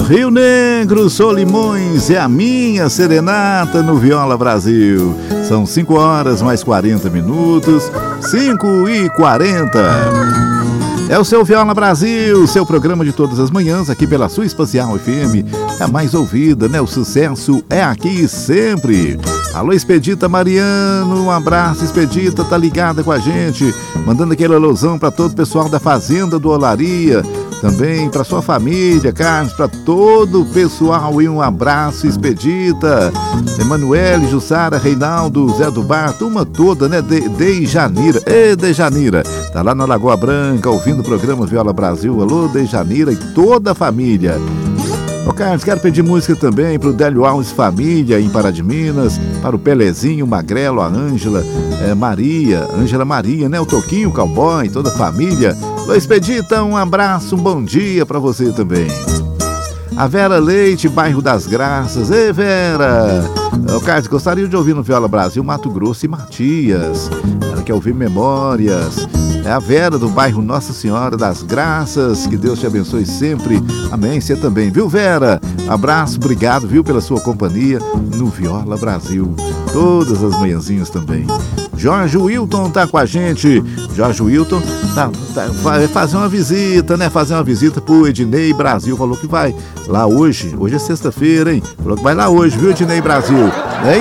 Rio Negro, Solimões, é a minha serenata no Viola Brasil. São 5 horas mais 40 minutos, 5h40. É o seu Viola Brasil, seu programa de todas as manhãs, aqui pela sua Espacial FM. É a mais ouvida, né? O sucesso é aqui sempre. Alô, Expedita Mariano, um abraço, Expedita, tá ligada com a gente, mandando aquele alusão para todo o pessoal da Fazenda do Olaria, também para sua família, Carlos, para todo o pessoal, e um abraço, Expedita, Emanuele, Jussara, Reinaldo, Zé do Bar, turma toda, né? Dejanira, Dejanira, tá lá na Lagoa Branca, ouvindo o programa Viola Brasil. Alô, Dejanira e toda a família. Ô Carlos, quero pedir música também pro Délio Alves Família, em Pará de Minas, para o Pelezinho, o Magrelo, a Ângela, Ângela Maria, né? O Toquinho, o Cowboy, toda a família. Ô Expedita, um abraço, um bom dia para você também. A Vera Leite, bairro das Graças. Ei, Vera! Ô Carlos, gostaria de ouvir no Viola Brasil Mato Grosso e Matias. Ela quer ouvir Memórias. É a Vera do bairro Nossa Senhora das Graças. Que Deus te abençoe sempre. Amém. Você também, viu, Vera? Abraço, obrigado, viu, pela sua companhia no Viola Brasil. Todas as manhãzinhas também. Jorge Wilton tá com a gente. Jorge Wilton vai fazer uma visita, né? Fazer uma visita pro Ednei Brasil. Falou que vai lá hoje. Hoje é sexta-feira, hein? Falou que vai lá hoje, viu, Ednei Brasil?